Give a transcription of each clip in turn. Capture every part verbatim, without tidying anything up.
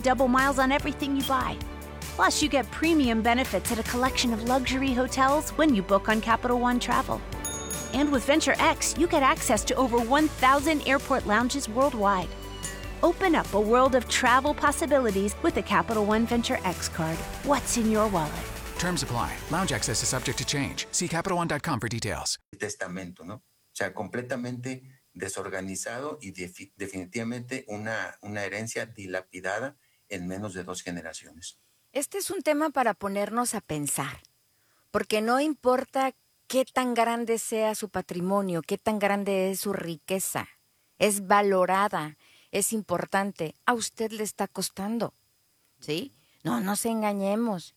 double miles on everything you buy. Plus, you get premium benefits at a collection of luxury hotels when you book on Capital One Travel. And with Venture X, you get access to over one thousand airport lounges worldwide. Open up a world of travel possibilities with the Capital One Venture X card. What's in your wallet? Terms apply. Lounge access is subject to change. See Capital One dot com for details. Testamento, ¿no? O sea, completamente desorganizado y defi- definitivamente una, una herencia dilapidada en menos de dos generaciones. Este es un tema para ponernos a pensar, porque no importa qué tan grande sea su patrimonio, qué tan grande es su riqueza, es valorada, es importante, a usted le está costando, ¿sí? No nos engañemos,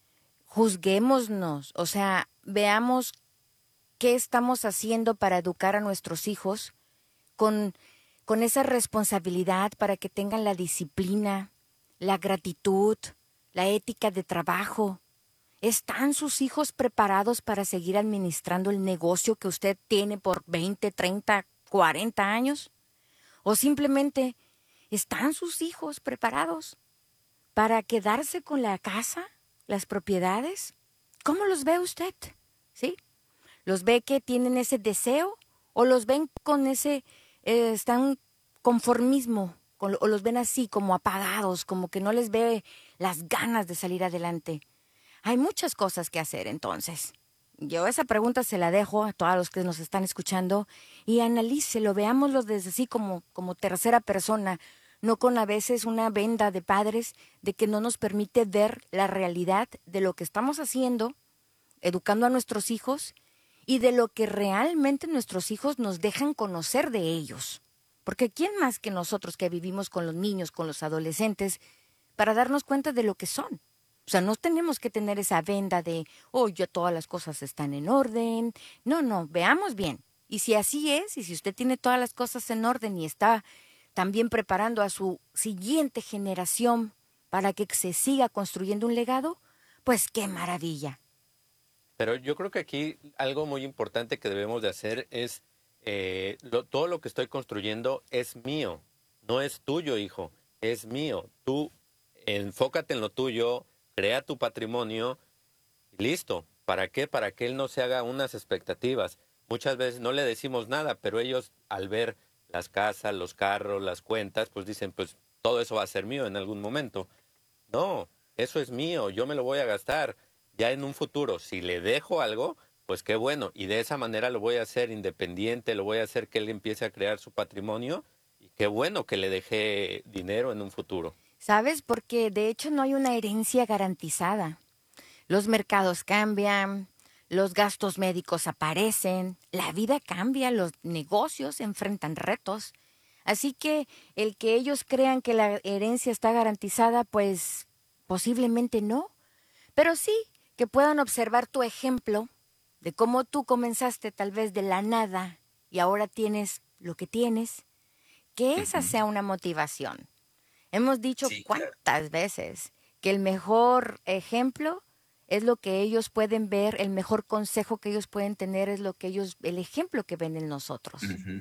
juzguémonos, o sea, veamos qué estamos haciendo para educar a nuestros hijos con, con esa responsabilidad para que tengan la disciplina, la gratitud, la ética de trabajo. ¿Están sus hijos preparados para seguir administrando el negocio que usted tiene por veinte, treinta, cuarenta años? ¿O simplemente están sus hijos preparados para quedarse con la casa, las propiedades? ¿Cómo los ve usted? ¿Sí? ¿Los ve que tienen ese deseo o los ven con ese, eh, están conformismo, con, o los ven así como apagados, como que no les ve las ganas de salir adelante? Hay muchas cosas que hacer entonces. Yo esa pregunta se la dejo a todos los que nos están escuchando y analícelo, veámoslo desde así como, como tercera persona, no con a veces una venda de padres de que no nos permite ver la realidad de lo que estamos haciendo, educando a nuestros hijos y de lo que realmente nuestros hijos nos dejan conocer de ellos. Porque ¿quién más que nosotros que vivimos con los niños, con los adolescentes, para darnos cuenta de lo que son? O sea, no tenemos que tener esa venda de, oh, ya todas las cosas están en orden. No, no, veamos bien. Y si así es, y si usted tiene todas las cosas en orden y está también preparando a su siguiente generación para que se siga construyendo un legado, pues qué maravilla. Pero yo creo que aquí algo muy importante que debemos de hacer es, eh, lo, todo lo que estoy construyendo es mío, no es tuyo, hijo, es mío. Tú enfócate en lo tuyo, crea tu patrimonio y listo. ¿Para qué? Para que él no se haga unas expectativas. Muchas veces no le decimos nada, pero ellos al ver las casas, los carros, las cuentas, pues dicen, pues todo eso va a ser mío en algún momento. No, eso es mío, yo me lo voy a gastar. Ya en un futuro, si le dejo algo, pues qué bueno. Y de esa manera lo voy a hacer independiente, lo voy a hacer que él empiece a crear su patrimonio. Y qué bueno que le dejé dinero en un futuro. ¿Sabes? Porque de hecho no hay una herencia garantizada. Los mercados cambian, los gastos médicos aparecen, la vida cambia, los negocios enfrentan retos. Así que el que ellos crean que la herencia está garantizada, pues posiblemente no. Pero sí que puedan observar tu ejemplo de cómo tú comenzaste tal vez de la nada y ahora tienes lo que tienes, que esa sea una motivación. Hemos dicho Sí, cuántas claro. veces que el mejor ejemplo es lo que ellos pueden ver, el mejor consejo que ellos pueden tener es lo que ellos, el ejemplo que ven en nosotros. Ujú.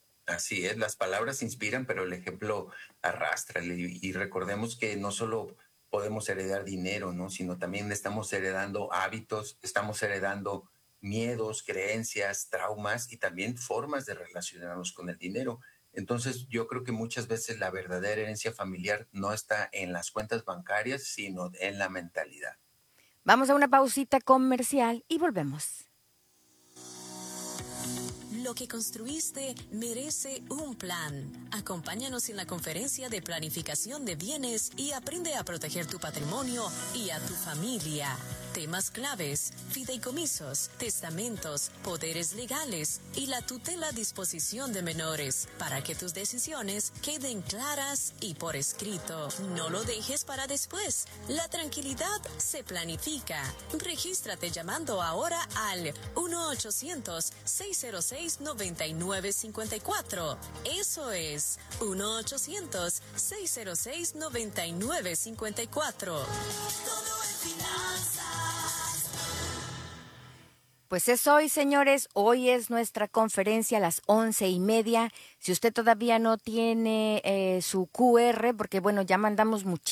Así es, las palabras inspiran, pero el ejemplo arrastra. Y, y recordemos que no solo podemos heredar dinero, ¿no? Sino también estamos heredando hábitos, estamos heredando miedos, creencias, traumas y también formas de relacionarnos con el dinero. Entonces, yo creo que muchas veces la verdadera herencia familiar no está en las cuentas bancarias, sino en la mentalidad. Vamos a una pausita comercial y volvemos. Lo que construiste merece un plan. Acompáñanos en la conferencia de planificación de bienes y aprende a proteger tu patrimonio y a tu familia. Temas claves: fideicomisos, testamentos, poderes legales y la tutela disposición de menores, para que tus decisiones queden claras y por escrito. No lo dejes para después. La tranquilidad se planifica. Regístrate llamando ahora al uno ochocientos, seis cero seis, nueve nueve cinco cuatro. Eso es uno ochocientos, seis cero seis, nueve nueve cinco cuatro. Todo en finanzas. Pues es hoy, señores, hoy es nuestra conferencia a las once y media. Si usted todavía no tiene eh, su Q R, porque bueno, ya mandamos muchísimo.